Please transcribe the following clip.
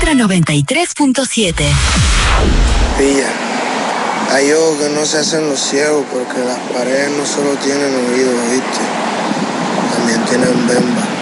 Ultra 93.7. Pilla, hay ojos que no se hacen los ciegos porque las paredes no solo tienen oídos, ¿viste? También tienen bemba.